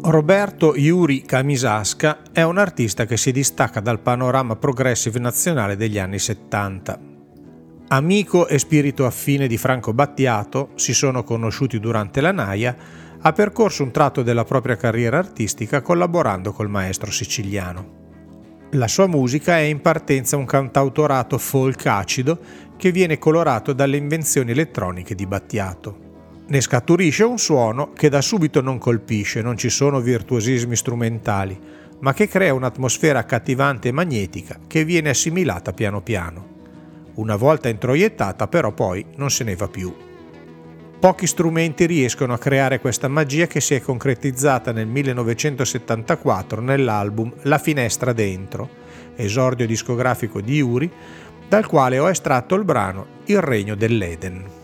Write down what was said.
Roberto Yuri Kamisaska è un artista che si distacca dal panorama progressive nazionale degli anni 70. Amico e spirito affine di Franco Battiato, si sono conosciuti durante la Naja, ha percorso un tratto della propria carriera artistica collaborando col maestro siciliano. La sua musica è in partenza un cantautorato folk acido che viene colorato dalle invenzioni elettroniche di Battiato. Ne scaturisce un suono che da subito non colpisce, non ci sono virtuosismi strumentali, ma che crea un'atmosfera accattivante e magnetica che viene assimilata piano piano. Una volta introiettata però poi non se ne va più. Pochi strumenti riescono a creare questa magia che si è concretizzata nel 1974 nell'album La finestra dentro, esordio discografico di Yuri, dal quale ho estratto il brano Il regno dell'Eden.